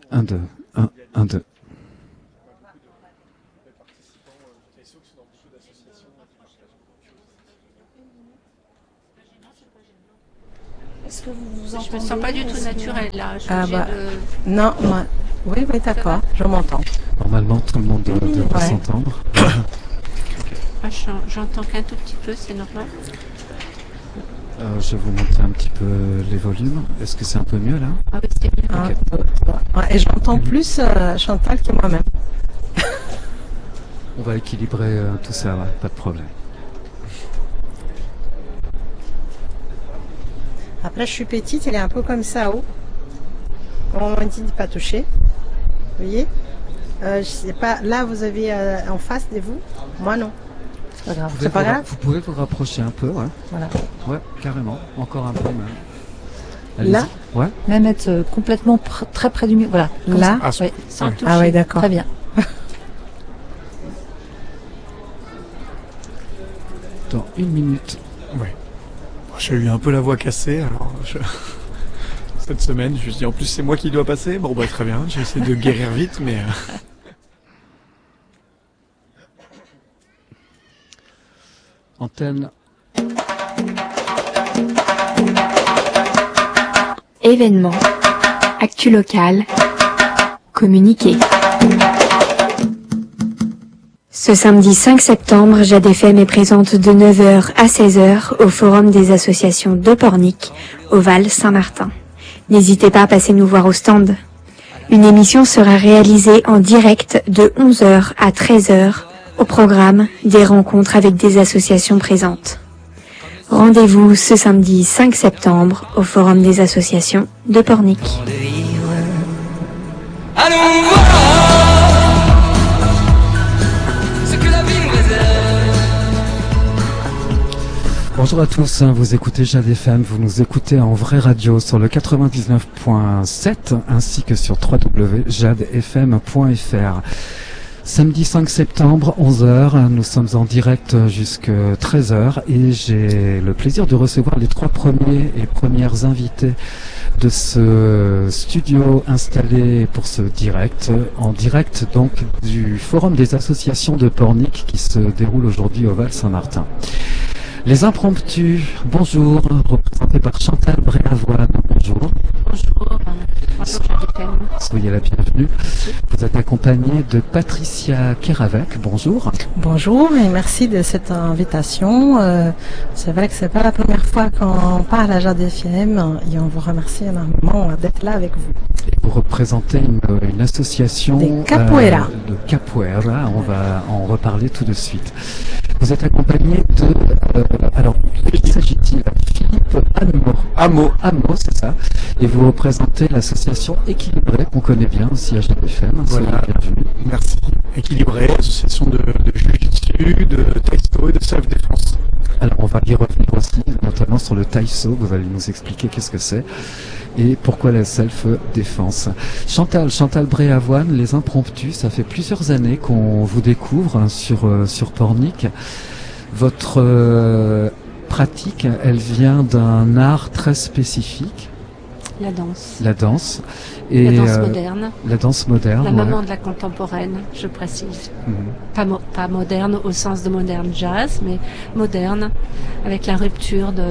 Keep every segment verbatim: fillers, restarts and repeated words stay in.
Un, deux, un, un, deux. Est-ce que vous vous entendez? Je me sens pas du tout naturelle là. Je Ah bah, de... non, moi. Oui, oui, d'accord, je m'entends. Normalement, tout le monde devrait Ouais. s'entendre. Ah, j'en- j'entends qu'un tout petit peu, c'est normal. Euh, je vais vous monter un petit peu les volumes. Est-ce que c'est un peu mieux là? Ah oui, c'est bien. Un, Ok. deux, trois. Ouais, et j'entends plus euh, Chantal que moi-même. On va équilibrer euh, tout ça, ouais, pas de problème. Après, je suis petite, elle est un peu comme ça haut. On m'a dit de ne pas toucher. Vous voyez euh, je sais pas. Là, vous avez euh, en face de vous. Moi, non. C'est pas grave. Vous C'est pouvez, pas vous, grave. vous pouvez vous rapprocher un peu, ouais. Voilà. Ouais, carrément. Encore un peu même. Là Allez-y. Ouais. Même être euh, complètement pr- très près du mur. Voilà. Comme Là ça. Ah, Oui. Sans toucher. Ah oui, d'accord. Très bien. Dans une minute. Ouais. Bon, j'ai eu un peu la voix cassée, alors je... cette semaine, je me suis dit en plus c'est moi qui dois passer. Bon bah très bien, j'ai essayé de guérir vite, mais euh, Antenne. Événements, actu locale, communiqué. Ce samedi cinq septembre, Jade F M est présente de neuf heures à seize heures au Forum des associations de Pornic, au Val Saint-Martin. N'hésitez pas à passer nous voir au stand. Une émission sera réalisée en direct de onze heures à treize heures. Au programme, des rencontres avec des associations présentes. Rendez-vous ce samedi cinq septembre au Forum des associations de Pornic. Allons voir ce que la vie nous réserve. Bonjour à tous, vous écoutez Jade F M, vous nous écoutez en vraie radio sur le quatre-vingt-dix-neuf point sept ainsi que sur w w w point jade f m point f r. Samedi cinq septembre, onze heures, nous sommes en direct jusqu'à treize heures et j'ai le plaisir de recevoir les trois premiers et premières invités de ce studio installé pour ce direct, en direct donc du Forum des associations de Pornic qui se déroule aujourd'hui au Val Saint-Martin. Les impromptus, bonjour, représentés par Chantal Bréavoine, bonjour. Bonjour. Bonjour, Jade F M. Soyez la bienvenue. Vous êtes accompagnée de Patricia Keravec, bonjour. Bonjour et merci de cette invitation. Euh, c'est vrai que c'est pas la première fois qu'on parle à Jade F M et on vous remercie énormément d'être là avec vous. Et vous représentez une, une association Des capoeira. euh, de capoeira, on va en reparler tout de suite. Vous êtes accompagné de, euh, alors, qui s'agit-il? Philippe Amo. Amo. Amo, c'est ça. Et vous représentez l'association Équilibrée, qu'on connaît bien aussi à Jade F M. Soyez Voilà. bienvenue. merci. Équilibré, association de, de Jiu-Jitsu, de Taekwondo et de self-défense. Alors, on va y revenir aussi, notamment sur le taïso. Vous allez nous expliquer qu'est-ce que c'est et pourquoi la self-défense. Chantal, Chantal Bréavoine, les impromptus, ça fait plusieurs années qu'on vous découvre hein, sur, euh, sur Pornic. Votre euh, pratique, elle vient d'un art très spécifique, La danse. la danse. Et, La danse euh, moderne. La danse moderne. La ouais. maman de la contemporaine, je précise. Mhm. Pas, mo- pas moderne au sens de moderne jazz, mais moderne avec la rupture de,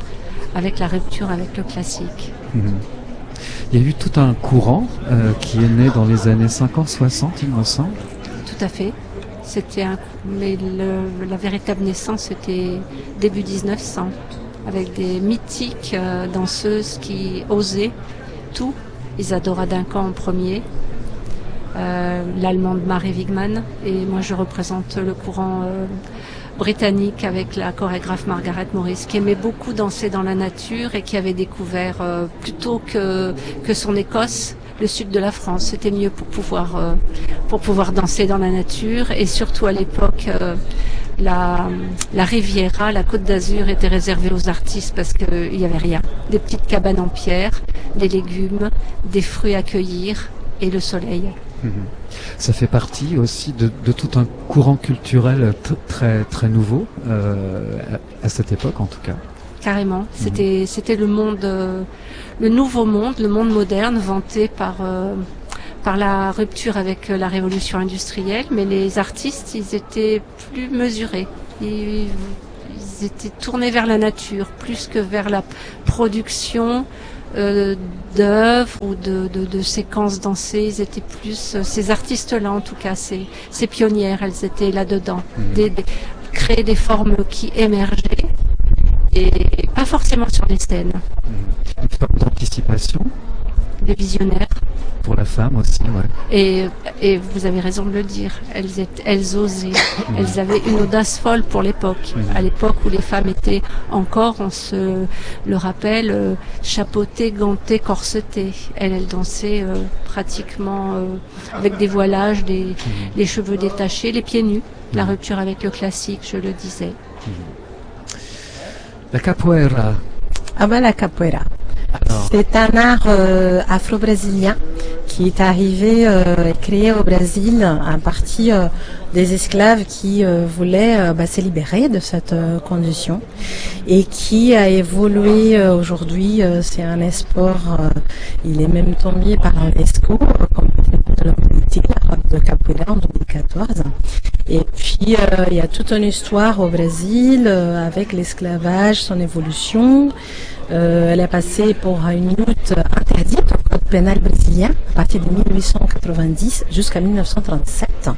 avec la rupture avec le classique. Mhm. Il y a eu tout un courant euh, qui est né dans les années cinquante soixante, il me semble. Tout à fait. C'était un, mais le, la véritable naissance c'était début dix-neuf cents, avec des mythiques euh, danseuses qui osaient tout. Isadora Duncan en premier, euh, l'allemande Mary Wigman, et moi je représente le courant euh, britannique avec la chorégraphe Margaret Morris, qui aimait beaucoup danser dans la nature et qui avait découvert euh, plutôt que, que son Écosse, le sud de la France. C'était mieux pour pouvoir, euh, pour pouvoir danser dans la nature, et surtout à l'époque euh, la, la Riviera, la Côte d'Azur était réservée aux artistes parce qu'il n'y avait rien. Des petites cabanes en pierre, des légumes, des fruits à cueillir et le soleil. Mhm. Ça fait partie aussi de, de tout un courant culturel t- très très nouveau euh, à, à cette époque en tout cas. Carrément. C'était, c'était le monde, euh, le nouveau monde, le monde moderne vanté par, euh, par la rupture avec la révolution industrielle, mais les artistes, ils étaient plus mesurés. Ils, ils étaient tournés vers la nature, plus que vers la production euh, d'œuvres ou de, de, de séquences dansées. Ils étaient plus, euh, ces artistes-là en tout cas, ces, ces pionnières, elles étaient là-dedans. Mmh. Des, des, créer des formes qui émergeaient, et pas forcément sur les scènes. Mmh. Une forme d'anticipation. Des visionnaires. Pour la femme aussi, ouais. Et, et vous avez raison de le dire, elles, étaient, elles osaient, mmh. elles avaient une audace folle pour l'époque. Mmh. À l'époque où les femmes étaient encore, on se le rappelle, euh, chapeautées, gantées, corsetées. Elles, elles dansaient euh, pratiquement euh, avec des voilages, des, mmh. les cheveux détachés, les pieds nus. Mmh. La rupture avec le classique, je le disais. Mmh. La capoeira. Ah ben la capoeira. C'est un art euh, afro-brésilien qui est arrivé euh, et créé au Brésil à partir euh, des esclaves qui euh, voulaient euh, bah, se libérer de cette euh, condition et qui a évolué euh, aujourd'hui. Euh, c'est un sport, euh, il est même tombé par l'UNESCO euh, comme de l'humanité, la de capoeira en deux mille quatorze. Et puis euh, il y a toute une histoire au Brésil euh, avec l'esclavage, son évolution. Euh, elle est passée pour une lutte interdite au code pénal brésilien à partir de mille huit cent quatre-vingt-dix jusqu'à mille neuf cent trente-sept.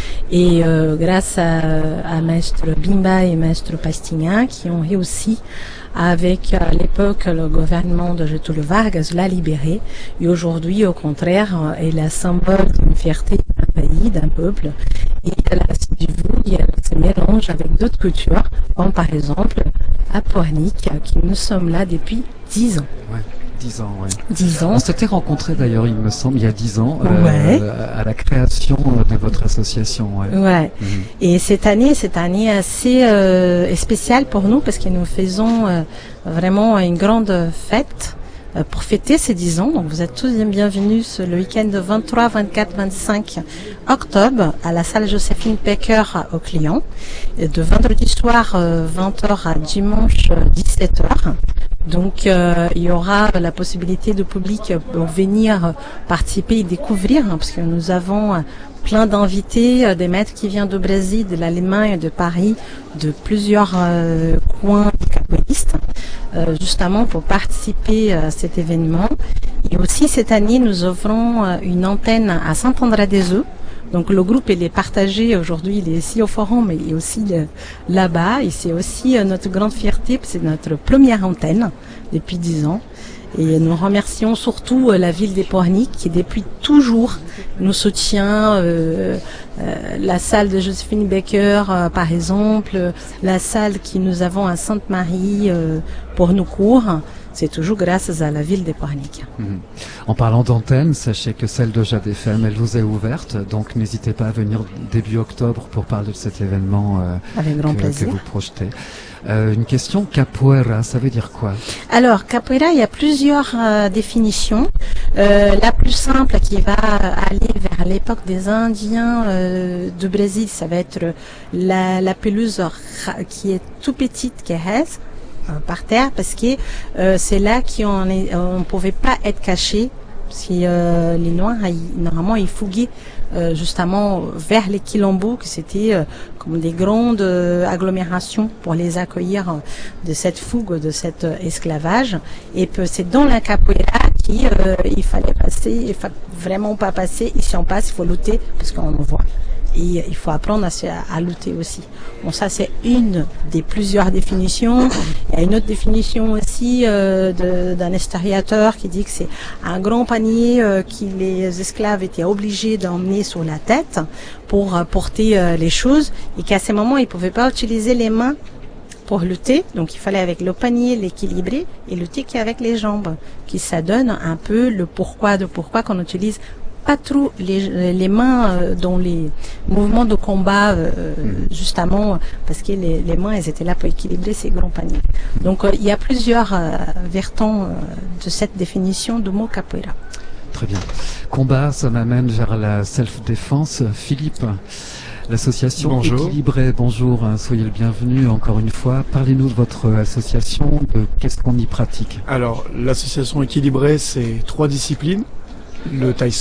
Et euh, grâce à, à Maître Bimba et Maître Pastinha qui ont réussi avec à l'époque le gouvernement de Getúlio Vargas l'a libérée. Et aujourd'hui, au contraire, elle est la symbole d'une fierté d'un pays, d'un peuple. Et elle a du vous, elle se mélange avec d'autres cultures, comme par exemple à Pornic, qui nous sommes là depuis dix ans. Ouais. dix ans, oui. dix ans. On s'était rencontrés d'ailleurs, il me semble, il y a dix ans, ouais. euh, à la création de votre association. Ouais. ouais. Mmh. Et cette année, cette année assez euh, spéciale pour nous parce que nous faisons euh, vraiment une grande fête euh, pour fêter ces dix ans. Donc vous êtes tous bien bienvenus le week-end de vingt-trois, vingt-quatre, vingt-cinq octobre à la salle Joséphine Baker au Client. Et de vendredi soir euh, vingt heures à dimanche dix-sept heures. Donc euh, il y aura la possibilité de public pour venir participer et découvrir, hein, parce que nous avons plein d'invités, euh, des maîtres qui viennent du Brésil, de l'Allemagne, de Paris, de plusieurs euh, coins capoeiristes, euh, justement pour participer à cet événement. Et aussi cette année, nous ouvrons euh, une antenne à Saint-André-des-Eaux. Donc le groupe il est partagé aujourd'hui, il est ici au forum, mais il est aussi euh, là-bas. Et c'est aussi euh, notre grande fierté, c'est notre première antenne depuis dix ans. Et nous remercions surtout euh, la ville des Pornic qui depuis toujours nous soutient. Euh, euh, la salle de Joséphine Baker, euh, par exemple, la salle que nous avons à Sainte-Marie euh, pour nos cours. C'est toujours grâce à la ville des Pornic. Mmh. En parlant d'antenne, sachez que celle de Jade F M, elle vous est ouverte, donc n'hésitez pas à venir début octobre pour parler de cet événement euh, Avec grand que, plaisir. que vous projetez. Euh, une question, capoeira, ça veut dire quoi? Alors, capoeira, il y a plusieurs euh, définitions. Euh, la plus simple qui va aller vers l'époque des Indiens euh, du Brésil, ça va être la, la pelouse qui est tout petite, qui reste par terre, parce que euh, c'est là qu'on ne pouvait pas être caché, parce que euh, les Noirs, ils, normalement, ils fouguaient euh, justement vers les quilombos, que c'était euh, comme des grandes euh, agglomérations pour les accueillir euh, de cette fougue, de cet euh, esclavage. Et puis, c'est dans la capoeira qu'il euh, il fallait passer, il fallait vraiment pas passer, et si on passe, il faut lutter, parce qu'on en voit. Et il faut apprendre à, à lutter aussi. Bon, ça c'est une des plusieurs définitions. Il y a une autre définition aussi euh, de, d'un historiateur qui dit que c'est un grand panier euh, que les esclaves étaient obligés d'emmener sur la tête pour euh, porter euh, les choses, et qu'à ces moments ils ne pouvaient pas utiliser les mains pour lutter, donc il fallait avec le panier l'équilibrer et lutter qu'avec les jambes, qui ça donne un peu le pourquoi de pourquoi qu'on utilise pas trop les, les mains euh, dans les mouvements de combat, euh, justement parce que les, les mains elles étaient là pour équilibrer ces grands paniers. Donc euh, il y a plusieurs euh, vertents euh, de cette définition du mot capoeira. Très bien. Combat, ça m'amène vers la self-défense. Philippe, l'association Bonjour. Équilibré, bonjour, hein, soyez le bienvenu encore une fois. Parlez-nous de votre association, de qu'est-ce qu'on y pratique. Alors, l'association Équilibré, c'est trois disciplines. Le taïso,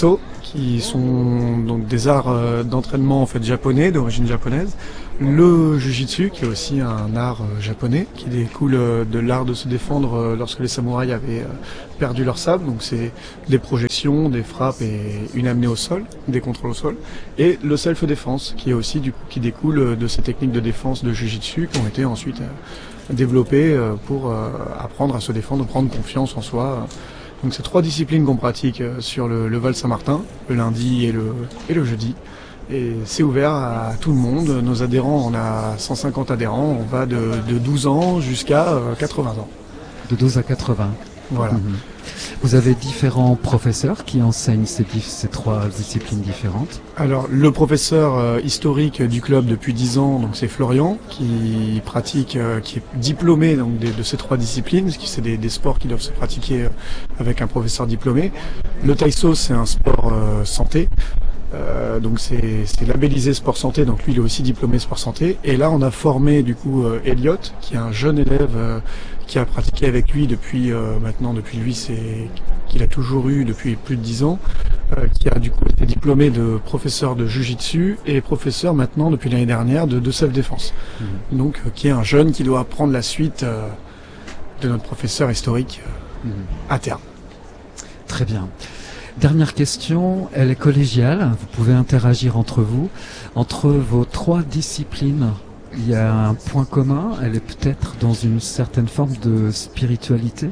qui sont donc des arts euh, d'entraînement en fait japonais, d'origine japonaise. Le Jiu-Jitsu, qui est aussi un art euh, japonais, qui découle euh, de l'art de se défendre euh, lorsque les samouraïs avaient euh, perdu leur sabre. Donc c'est des projections, des frappes et une amenée au sol, des contrôles au sol. Et le self-défense, qui est aussi du coup qui découle euh, de ces techniques de défense de Jiu-Jitsu qui ont été ensuite euh, développées euh, pour euh, apprendre à se défendre, prendre confiance en soi. Donc c'est trois disciplines qu'on pratique euh, sur le, le Val Saint-Martin, le lundi et le, et le jeudi. Et c'est ouvert à tout le monde. Nos adhérents, on a cent cinquante adhérents, on va de, de douze ans jusqu'à euh, quatre-vingts ans. De douze à quatre-vingts. Voilà. Mhm. Vous avez différents professeurs qui enseignent ces, dif- ces trois disciplines différentes. Alors le professeur euh, historique du club depuis dix ans, donc c'est Florian, qui pratique, euh, qui est diplômé donc des- de ces trois disciplines, parce que c'est des, des sports qui doivent se pratiquer euh, avec un professeur diplômé. Le taïso, c'est un sport euh, santé. Euh, donc c'est c'est labellisé sport santé, donc lui il est aussi diplômé sport santé. Et là on a formé du coup euh, Elliot, qui est un jeune élève euh, qui a pratiqué avec lui depuis euh, maintenant depuis lui c'est qu'il a toujours eu depuis plus de dix ans, euh, qui a du coup été diplômé de professeur de Jiu-Jitsu et professeur maintenant depuis l'année dernière de, de self-défense. Mmh. Donc euh, qui est un jeune qui doit prendre la suite euh, de notre professeur historique euh, mmh. à terme. Très bien. Dernière question, elle est collégiale, vous pouvez interagir entre vous. Entre vos trois disciplines, il y a un point commun, elle est peut-être dans une certaine forme de spiritualité.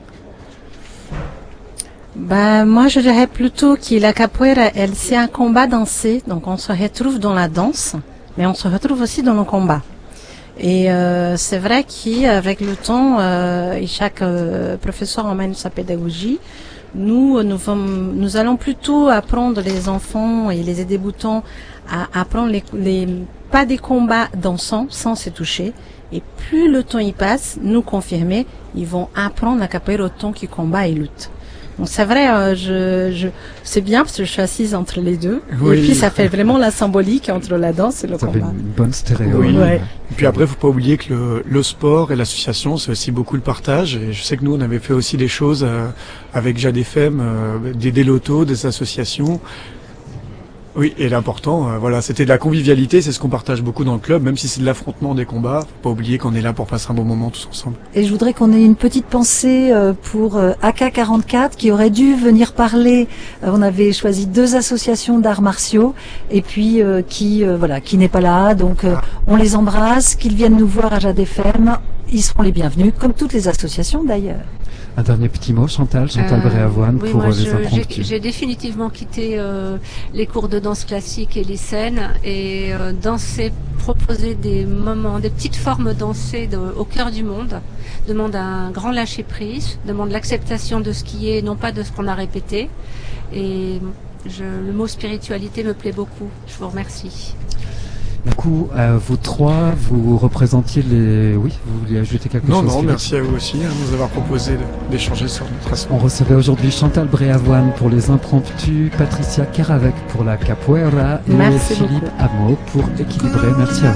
Ben, moi, je dirais plutôt que la capoeira, elle, c'est un combat dansé, donc on se retrouve dans la danse, mais on se retrouve aussi dans le combat. Et euh, c'est vrai qu'avec le temps, euh, et chaque euh, professeur emmène sa pédagogie. Nous, nous, vamos, nous allons plutôt apprendre les enfants et les débutants à apprendre les, les pas des combats dansants sans se toucher. Et plus le temps y passe, nous confirmer, ils vont apprendre la capoeira autant qu'ils combattent et luttent. Donc c'est vrai, euh, je, je, c'est bien parce que je suis assise entre les deux. Oui. Et puis ça fait vraiment la symbolique entre la danse et le ça combat. Ça fait une bonne stéréo. Oui. Ouais. Et puis après, faut pas oublier que le, le sport et l'association, c'est aussi beaucoup le partage. Et je sais que nous, on avait fait aussi des choses euh, avec Jade F M, euh, des, des lotos, des associations. Oui, et l'important, euh, voilà, c'était de la convivialité, c'est ce qu'on partage beaucoup dans le club, même si c'est de l'affrontement des combats, faut pas oublier qu'on est là pour passer un bon moment tous ensemble. Et je voudrais qu'on ait une petite pensée euh, pour euh, A K quarante-quatre qui aurait dû venir parler. Euh, on avait choisi deux associations d'arts martiaux et puis euh, qui euh, voilà, qui n'est pas là, donc euh, on les embrasse, qu'ils viennent nous voir à Jade F M, ils seront les bienvenus, comme toutes les associations d'ailleurs. Un dernier petit mot, Chantal, Chantal euh, Bréavoine, oui, pour moi, les je, impromptus. J'ai, j'ai définitivement quitté euh, les cours de danse classique et les scènes et euh, danser, proposer des moments, des petites formes dansées de, au cœur du monde, demande un grand lâcher prise, demande l'acceptation de ce qui est, non pas de ce qu'on a répété. Et je, le mot spiritualité me plaît beaucoup. Je vous remercie. Du coup, euh, vous trois, vous représentiez les... Oui, vous vouliez ajouter quelque non, chose? Non, non, Philippe. merci à vous aussi hein, de nous avoir proposé de, d'échanger sur notre assaut. On recevait aujourd'hui Chantal Bréavoine pour les impromptus, Patricia Caravec pour la capoeira et merci Philippe beaucoup. Hameau pour équilibrer. Merci à vous.